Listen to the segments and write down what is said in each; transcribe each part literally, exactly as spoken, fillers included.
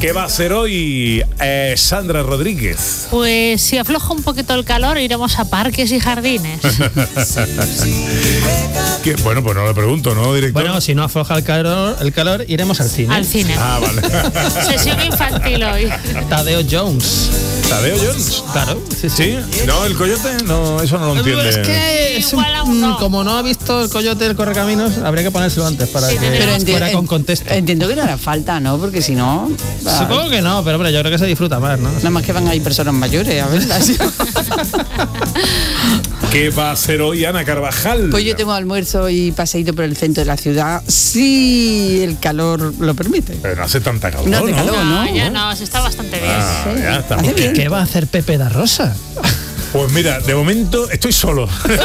¿Qué va a hacer hoy eh, Sandra Rodríguez? Pues si afloja un poquito el calor, iremos a parques y jardines. ¿Qué? Bueno, pues no le pregunto, ¿no, director? Bueno, si no afloja el calor, el calor iremos al cine. Al cine. Ah, vale. Sesión infantil hoy. Tadeo Jones. ¿Tadeo Jones? Claro, sí, sí. ¿Sí? ¿No, el coyote? No, eso no lo entiende. Es que es un, Igual a uno. como no ha visto el coyote del Correcaminos, habría que ponérselo antes para Sí, que pero enti- fuera con contexto. Entiendo que no hará falta, ¿no? Porque si no... va- Supongo que no, pero hombre, yo creo que se disfruta más, ¿no? Nada más que van ahí personas mayores, a verla. ¿sí? ¿Qué va a hacer hoy Ana Carvajal? Pues yo tengo almuerzo y paseíto por el centro de la ciudad, si el calor lo permite. Pero no hace tanta calor, No ¿no? hace calor. No, ¿no? ya no, se está bastante bien. Ah, Sí. ya está. Hace bien. ¿Qué va a hacer Pepe da Rosa? Pues mira, de momento estoy solo. Estoy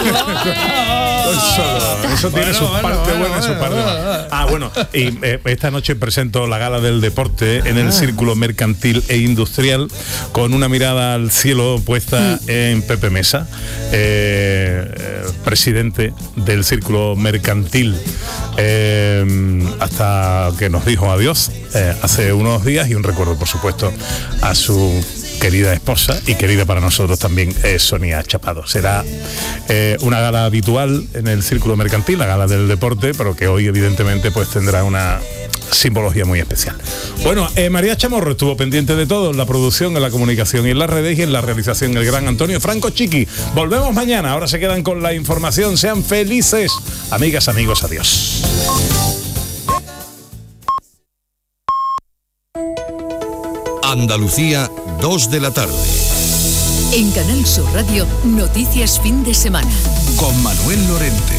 solo. Eso tiene Bueno, su bueno, parte bueno, buena y su bueno, parte bueno, mala. bueno. Ah, bueno, y eh, esta noche presento la gala del deporte en el Círculo Mercantil e Industrial con una mirada al cielo puesta en Pepe Mesa, eh, eh, presidente del Círculo Mercantil, eh, hasta que nos dijo adiós eh, hace unos días, y un recuerdo, por supuesto, a su querida esposa y querida para nosotros también, eh, Sonia Chapado. Será eh, una gala habitual en el Círculo Mercantil, la gala del deporte, pero que hoy evidentemente pues tendrá una simbología muy especial. Bueno, eh, María Chamorro estuvo pendiente de todo, en la producción, en la comunicación y en las redes, y en la realización el gran Antonio Franco Chiqui. Volvemos mañana, ahora se quedan con la información. Sean felices, amigas, amigos, adiós. Andalucía, dos de la tarde. En Canal Sur Radio, Noticias Fin de Semana. Con Manuel Lorente.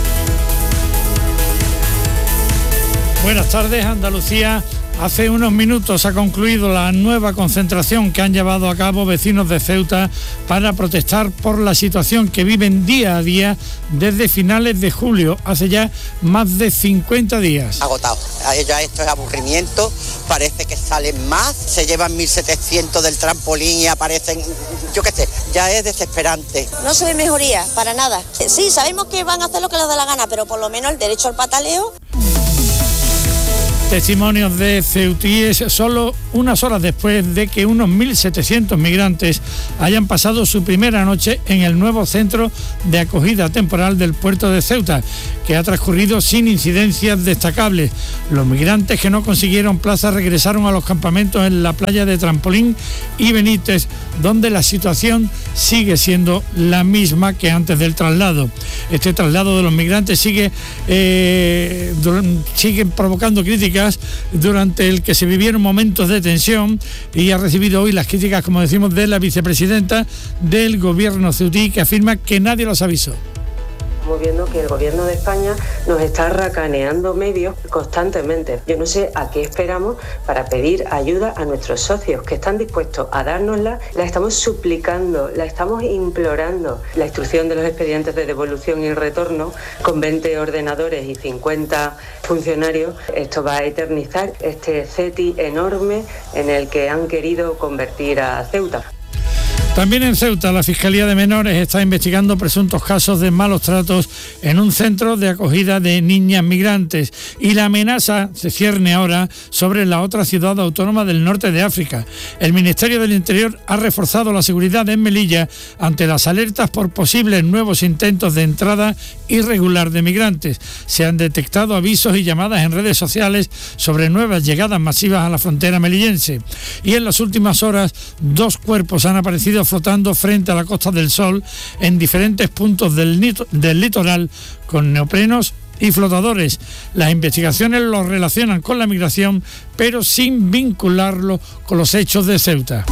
Buenas tardes, Andalucía. Hace unos minutos ha concluido la nueva concentración que han llevado a cabo vecinos de Ceuta para protestar por la situación que viven día a día desde finales de julio, hace ya más de cincuenta días. Agotado. Ya esto es aburrimiento, parece que salen más, se llevan mil setecientos del trampolín y aparecen, yo qué sé, ya es desesperante. No se ve mejoría, para nada. Sí, sabemos que van a hacer lo que les dé la gana, pero por lo menos el derecho al pataleo. Testimonios de ceutíes solo unas horas después de que unos mil setecientos migrantes hayan pasado su primera noche en el nuevo centro de acogida temporal del puerto de Ceuta, que ha transcurrido sin incidencias destacables. Los migrantes que no consiguieron plaza regresaron a los campamentos en la playa de Trampolín y Benítez, donde la situación sigue siendo la misma que antes del traslado. Este traslado de los migrantes sigue, eh, sigue provocando críticas durante el que se vivieron momentos de tensión, y ha recibido hoy las críticas, como decimos, de la vicepresidenta del gobierno ceutí, que afirma que nadie los avisó. Estamos viendo que el gobierno de España nos está racaneando medios constantemente. Yo no sé a qué esperamos para pedir ayuda a nuestros socios que están dispuestos a dárnosla. La estamos suplicando, la estamos implorando. La instrucción de los expedientes de devolución y retorno con veinte ordenadores y cincuenta funcionarios, esto va a eternizar este CETI enorme en el que han querido convertir a Ceuta. También en Ceuta, la Fiscalía de Menores está investigando presuntos casos de malos tratos en un centro de acogida de niñas migrantes, y la amenaza se cierne ahora sobre la otra ciudad autónoma del norte de África. El Ministerio del Interior ha reforzado la seguridad en Melilla ante las alertas por posibles nuevos intentos de entrada irregular de migrantes. Se han detectado avisos y llamadas en redes sociales sobre nuevas llegadas masivas a la frontera melillense. Y en las últimas horas, dos cuerpos han aparecido flotando frente a la Costa del Sol en diferentes puntos del, nito, del litoral con neoprenos y flotadores. Las investigaciones los relacionan con la migración, pero sin vincularlo con los hechos de Ceuta.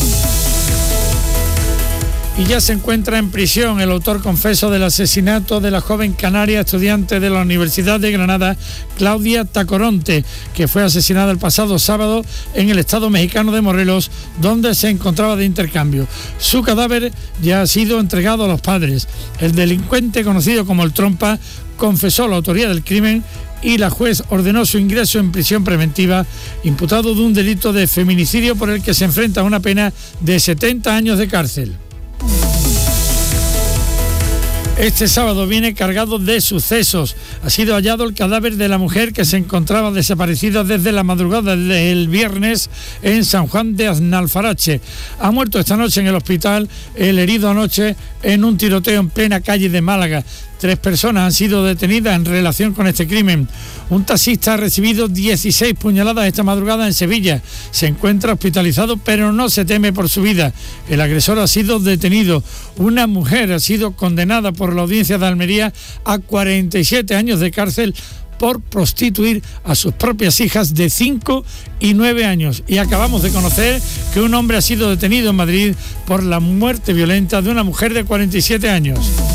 Y ya se encuentra en prisión el autor confeso del asesinato de la joven canaria estudiante de la Universidad de Granada, Claudia Tacoronte, que fue asesinada el pasado sábado en el estado mexicano de Morelos, donde se encontraba de intercambio. Su cadáver ya ha sido entregado a los padres. El delincuente, conocido como el Trompa, confesó la autoría del crimen y la juez ordenó su ingreso en prisión preventiva, imputado de un delito de feminicidio por el que se enfrenta a una pena de setenta años de cárcel. Este sábado viene cargado de sucesos. Ha sido hallado el cadáver de la mujer que se encontraba desaparecida desde la madrugada del viernes en San Juan de Aznalfarache. Ha muerto esta noche en el hospital el herido anoche en un tiroteo en plena calle de Málaga. Tres personas han sido detenidas en relación con este crimen. Un taxista ha recibido dieciséis puñaladas esta madrugada en Sevilla. Se encuentra hospitalizado, pero no se teme por su vida. El agresor ha sido detenido. Una mujer ha sido condenada por la audiencia de Almería a cuarenta y siete años de cárcel por prostituir a sus propias hijas de cinco y nueve años. Y acabamos de conocer que un hombre ha sido detenido en Madrid por la muerte violenta de una mujer de cuarenta y siete años.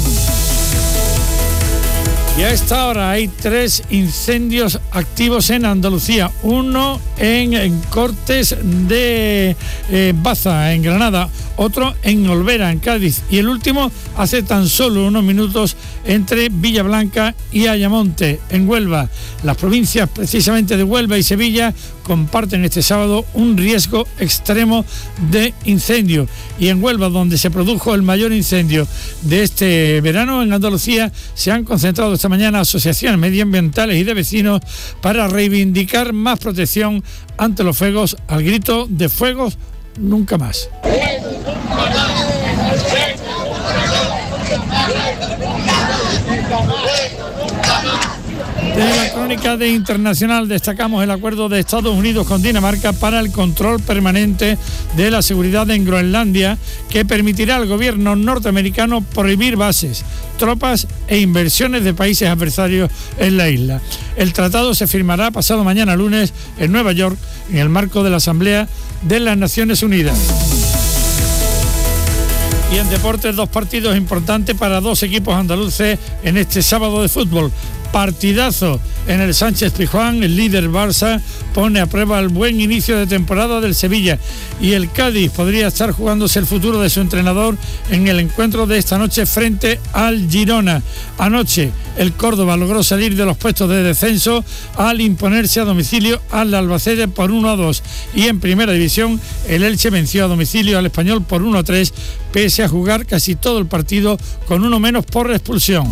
Y a esta hora hay tres incendios activos en Andalucía. Uno en, en Cortes de eh, Baza, en Granada. Otro en Olvera, en Cádiz. Y el último hace tan solo unos minutos entre Villablanca y Ayamonte, en Huelva. Las provincias precisamente de Huelva y Sevilla comparten este sábado un riesgo extremo de incendio. Y en Huelva, donde se produjo el mayor incendio de este verano, en Andalucía, se han concentrado esta mañana asociaciones medioambientales y de vecinos para reivindicar más protección ante los fuegos, al grito de fuegos nunca más. De la crónica de Internacional destacamos el acuerdo de Estados Unidos con Dinamarca para el control permanente de la seguridad en Groenlandia, que permitirá al gobierno norteamericano prohibir bases, tropas e inversiones de países adversarios en la isla. El tratado se firmará pasado mañana lunes en Nueva York en el marco de la Asamblea de las Naciones Unidas. Y en deportes, dos partidos importantes para dos equipos andaluces en este sábado de fútbol. Partidazo en el Sánchez Pizjuán. El líder Barça pone a prueba el buen inicio de temporada del Sevilla, y el Cádiz podría estar jugándose el futuro de su entrenador en el encuentro de esta noche frente al Girona. Anoche el Córdoba logró salir de los puestos de descenso al imponerse a domicilio al Albacete por uno a dos, y en primera división el Elche venció a domicilio al Español por uno a tres, pese a jugar casi todo el partido con uno menos por expulsión.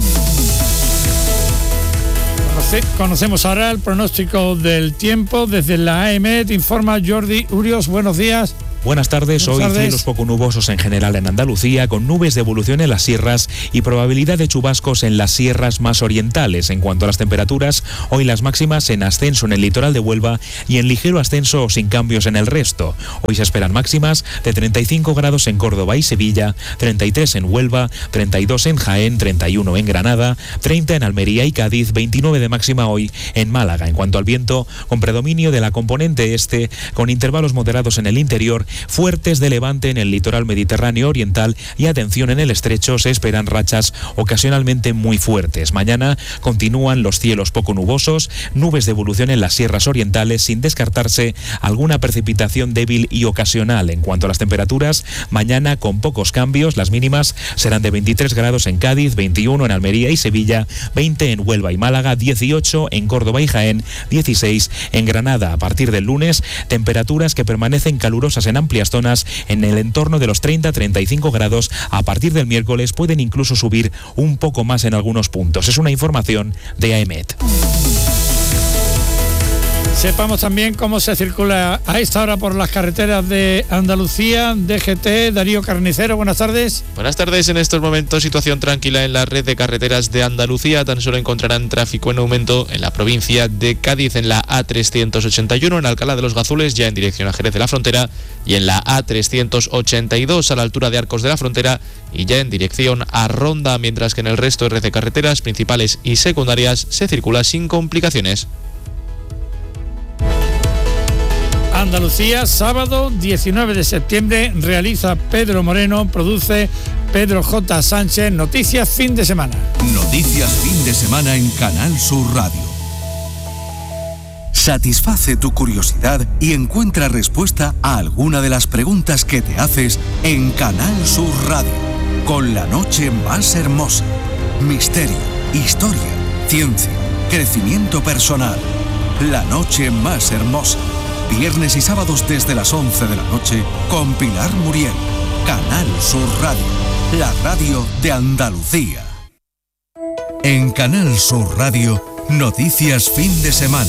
Conocemos ahora el pronóstico del tiempo desde la A E M E T. Informa Jordi Urios. Buenos días. Buenas tardes, Buenas hoy tardes. Cielos poco nubosos en general en Andalucía, con nubes de evolución en las sierras y probabilidad de chubascos en las sierras más orientales. En cuanto a las temperaturas, hoy las máximas en ascenso en el litoral de Huelva y en ligero ascenso o sin cambios en el resto. Hoy se esperan máximas de treinta y cinco grados en Córdoba y Sevilla, treinta y tres en Huelva, treinta y dos en Jaén, treinta y uno en Granada, treinta en Almería y Cádiz, veintinueve de máxima hoy en Málaga. En cuanto al viento, con predominio de la componente este, con intervalos moderados en el interior, fuertes de levante en el litoral mediterráneo oriental, y atención, en el estrecho se esperan rachas ocasionalmente muy fuertes. Mañana continúan los cielos poco nubosos, nubes de evolución en las sierras orientales, sin descartarse alguna precipitación débil y ocasional. En cuanto a las temperaturas, mañana con pocos cambios, las mínimas serán de veintitrés grados en Cádiz, veintiuno en Almería y Sevilla, veinte en Huelva y Málaga, dieciocho en Córdoba y Jaén, dieciséis en Granada. A partir del lunes, temperaturas que permanecen calurosas en amplias zonas en el entorno de los treinta a treinta y cinco grados. A partir del miércoles pueden incluso subir un poco más en algunos puntos. Es una información de A E M E T. Sepamos también cómo se circula a esta hora por las carreteras de Andalucía. D G T, Darío Carnicero, buenas tardes. Buenas tardes. En estos momentos, situación tranquila en la red de carreteras de Andalucía. Tan solo encontrarán tráfico en aumento en la provincia de Cádiz, en la A trescientos ochenta y uno, en Alcalá de los Gazules, ya en dirección a Jerez de la Frontera, y en la A trescientos ochenta y dos a la altura de Arcos de la Frontera y ya en dirección a Ronda, mientras que en el resto de red de carreteras principales y secundarias se circula sin complicaciones. Andalucía, sábado diecinueve de septiembre, realiza Pedro Moreno, produce Pedro J. Sánchez. Noticias fin de semana. Noticias fin de semana en Canal Sur Radio. Satisface tu curiosidad y encuentra respuesta a alguna de las preguntas que te haces en Canal Sur Radio, con la noche más hermosa. Misterio, historia, ciencia, crecimiento personal. La noche más hermosa. Viernes y sábados desde las once de la noche con Pilar Muriel. Canal Sur Radio, la radio de Andalucía. En Canal Sur Radio, Noticias Fin de Semana,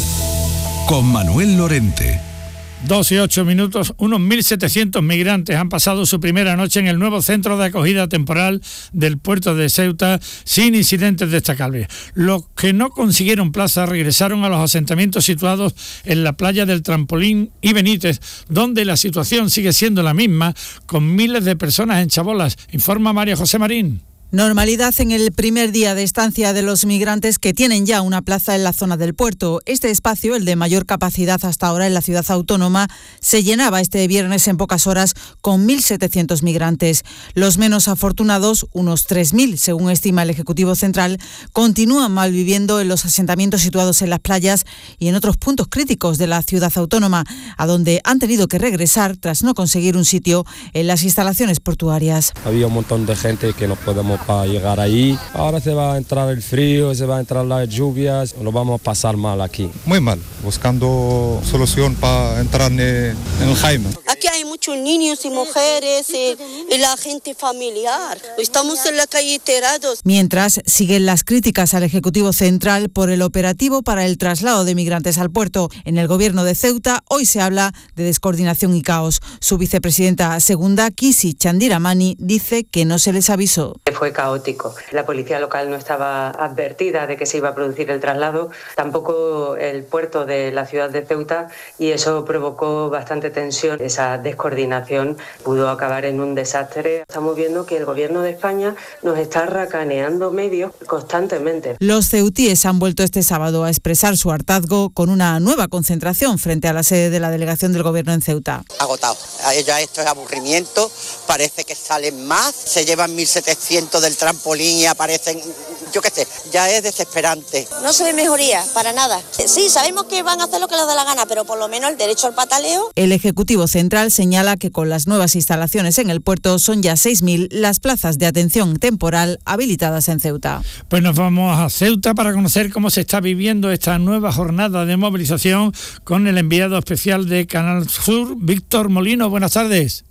con Manuel Lorente. Dos y ocho minutos, unos mil setecientos migrantes han pasado su primera noche en el nuevo centro de acogida temporal del puerto de Ceuta sin incidentes destacables. Los que no consiguieron plaza regresaron a los asentamientos situados en la playa del Trampolín y Benítez, donde la situación sigue siendo la misma, con miles de personas en chabolas, informa María José Marín. Normalidad en el primer día de estancia de los migrantes que tienen ya una plaza en la zona del puerto. Este espacio, el de mayor capacidad hasta ahora en la ciudad autónoma, se llenaba este viernes en pocas horas con mil setecientos migrantes. Los menos afortunados, unos tres mil según estima el Ejecutivo Central, continúan malviviendo en los asentamientos situados en las playas y en otros puntos críticos de la ciudad autónoma, a donde han tenido que regresar tras no conseguir un sitio en las instalaciones portuarias. Había un montón de gente que no podemos para llegar ahí. Ahora se va a entrar el frío, se va a entrar las lluvias, lo vamos a pasar mal aquí. Muy mal, buscando solución para entrar en el Jaime. Aquí hay muchos niños y mujeres y, y la gente familiar. Estamos en la calle tirados. Mientras, siguen las críticas al Ejecutivo Central por el operativo para el traslado de migrantes al puerto. En el gobierno de Ceuta hoy se habla de descoordinación y caos. Su vicepresidenta segunda, Kisi Chandiramani, dice que no se les avisó. Fue caótico. La policía local no estaba advertida de que se iba a producir el traslado, tampoco el puerto de la ciudad de Ceuta, y eso provocó bastante tensión. Esa descoordinación pudo acabar en un desastre. Estamos viendo que el gobierno de España nos está racaneando medios constantemente. Los ceutíes han vuelto este sábado a expresar su hartazgo con una nueva concentración frente a la sede de la delegación del gobierno en Ceuta. Agotado. Ya esto es aburrimiento, parece que salen más, se llevan mil setecientos del trampolín y aparecen, yo qué sé, ya es desesperante. No se ve mejoría, para nada. Sí, sabemos que van a hacer lo que les dé la gana, pero por lo menos el derecho al pataleo. El Ejecutivo Central señala que con las nuevas instalaciones en el puerto son ya seis mil las plazas de atención temporal habilitadas en Ceuta. Pues nos vamos a Ceuta para conocer cómo se está viviendo esta nueva jornada de movilización con el enviado especial de Canal Sur, Víctor Molino. Buenas tardes.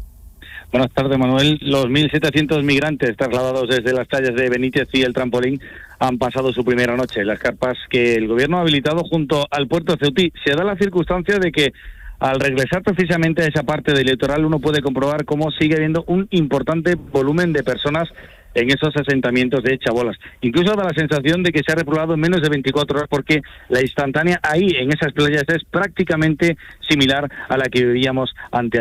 Buenas tardes, Manuel. Los mil setecientos migrantes trasladados desde las playas de Benítez y el Trampolín han pasado su primera noche en las carpas que el gobierno ha habilitado junto al puerto ceutí. Se da la circunstancia de que al regresar precisamente a esa parte del litoral uno puede comprobar cómo sigue habiendo un importante volumen de personas en esos asentamientos de chabolas. Incluso da la sensación de que se ha repoblado en menos de veinticuatro horas porque la instantánea ahí en esas playas es prácticamente similar a la que vivíamos anteayer.